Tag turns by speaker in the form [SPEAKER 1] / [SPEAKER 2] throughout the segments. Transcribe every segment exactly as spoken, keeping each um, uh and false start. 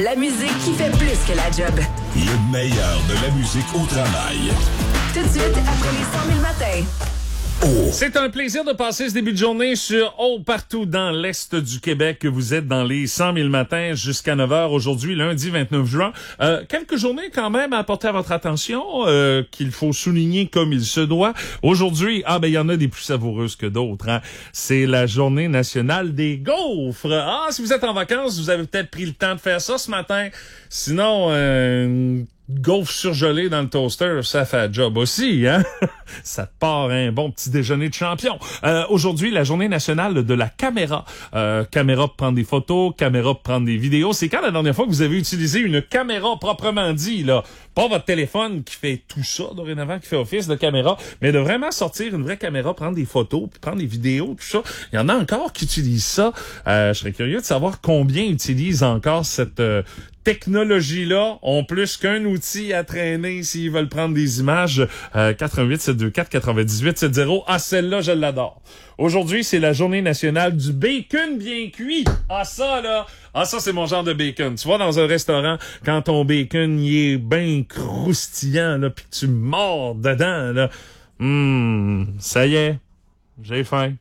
[SPEAKER 1] La musique qui fait plus que la job.
[SPEAKER 2] Le meilleur de la musique au travail.
[SPEAKER 1] Tout de suite, après les cent mille matins.
[SPEAKER 3] Oh. C'est un plaisir de passer ce début de journée sur Oh, partout dans l'Est du Québec, que vous êtes dans les cent mille matins jusqu'à neuf heures aujourd'hui, lundi vingt-neuf juin. Euh, quelques journées quand même à apporter à votre attention, euh, qu'il faut souligner comme il se doit. Aujourd'hui, ah ben il y en a des plus savoureuses que d'autres. Hein. C'est la journée nationale des gaufres. Ah, si vous êtes en vacances, vous avez peut-être pris le temps de faire ça ce matin. Sinon, euh, gaufre surgelée dans le toaster, ça fait un job aussi, hein? Ça te part un bon petit déjeuner de champion. Euh, aujourd'hui, la journée nationale de la caméra. Euh, caméra pour prendre des photos, caméra pour prendre des vidéos. C'est quand la dernière fois que vous avez utilisé une caméra proprement dit, là? Pas votre téléphone qui fait tout ça dorénavant, qui fait office de caméra, mais de vraiment sortir une vraie caméra, prendre des photos, puis prendre des vidéos, tout ça. Il y en a encore qui utilisent ça. Euh, je serais curieux de savoir combien utilisent encore cette euh, technologie-là, ont plus qu'un outil à traîner s'ils veulent prendre des images. Euh, quatre un huit sept deux quatre neuf huit sept zéro. Ah, celle-là, je l'adore. Aujourd'hui, c'est la journée nationale du bacon bien cuit. Ah, ça, là... Ah, ça, c'est mon genre de bacon. Tu vas dans un restaurant, quand ton bacon, il est bien croustillant, là, pis que tu mords dedans, là. Hum, ça y est, j'ai faim.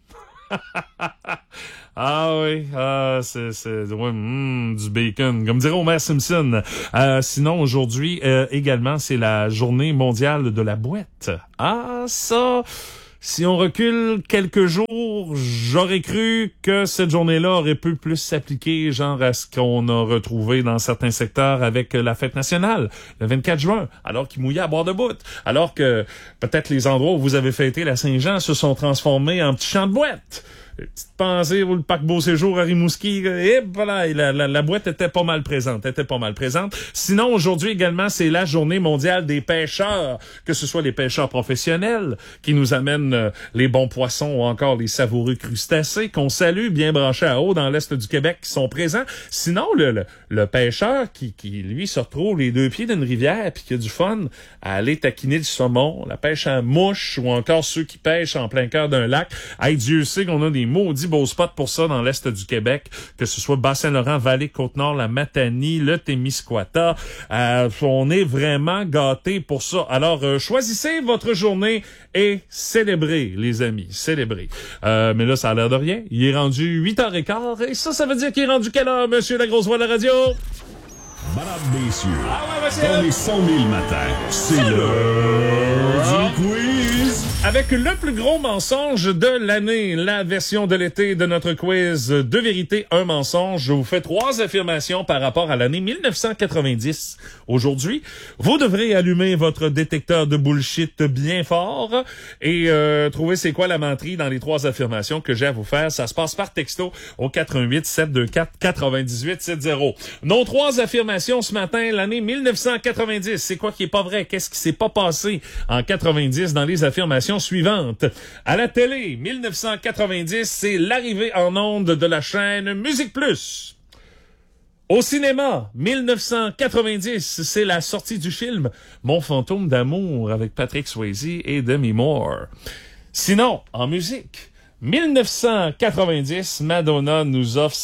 [SPEAKER 3] Ah oui, ah, c'est, c'est, ouais, mm, du bacon, comme dirait Homer Simpson. Euh, sinon, aujourd'hui, euh, également, c'est la journée mondiale de la boîte. Ah, ça... Si on recule quelques jours, j'aurais cru que cette journée-là aurait pu plus s'appliquer, genre à ce qu'on a retrouvé dans certains secteurs avec la fête nationale, le vingt-quatre juin, alors qu'il mouillait à bord de bout. Alors que peut-être les endroits où vous avez fêté la Saint-Jean se sont transformés en petits champs de boîtes. Petite pensée où le paquebot séjour à Rimouski, et voilà, la, la, la boîte était pas mal présente, était pas mal présente. Sinon, aujourd'hui également, c'est la journée mondiale des pêcheurs, que ce soit les pêcheurs professionnels qui nous amènent euh, les bons poissons ou encore les savoureux crustacés qu'on salue, bien branchés à eau dans l'Est du Québec, qui sont présents. Sinon, le, le, le pêcheur qui, qui, lui, se retrouve les deux pieds d'une rivière puis qui a du fun à aller taquiner du saumon, la pêche à mouche ou encore ceux qui pêchent en plein cœur d'un lac. Hey, Dieu sait qu'on a des maudits beaux spots pour ça dans l'Est du Québec, que ce soit Bas-Saint-Laurent, Vallée, Côte-Nord, la Matanie, le Témiscouata. Euh, on est vraiment gâtés pour ça. Alors, euh, choisissez votre journée et célébrez, les amis, célébrez. Euh, mais là, ça a l'air de rien. Il est rendu huit heures quinze et ça, ça veut dire qu'il est rendu quelle heure, monsieur la grosse voix de la radio?
[SPEAKER 2] Madame, messieurs,
[SPEAKER 3] ah ouais, monsieur.
[SPEAKER 2] Dans les cent mille matins, c'est l'heure du quiz.
[SPEAKER 3] Avec le plus gros mensonge de l'année, la version de l'été de notre quiz Deux vérités, un mensonge. Je vous fais trois affirmations par rapport à l'année mille neuf cent quatre-vingt-dix. Aujourd'hui, vous devrez allumer votre détecteur de bullshit bien fort et euh, trouver c'est quoi la menterie dans les trois affirmations que j'ai à vous faire. Ça se passe par texto au quatre un huit sept deux quatre neuf huit sept zéro. Nos trois affirmations ce matin, l'année mille neuf cent quatre-vingt-dix. C'est quoi qui est pas vrai? Qu'est-ce qui s'est pas passé en quatre-vingt-dix dans les affirmations suivantes? À la télé, mille neuf cent quatre-vingt-dix, c'est l'arrivée en ondes de la chaîne Musique Plus. Au cinéma, mille neuf cent quatre-vingt-dix, c'est la sortie du film Mon fantôme d'amour avec Patrick Swayze et Demi Moore. Sinon, en musique, mille neuf cent quatre-vingt-dix, Madonna nous offre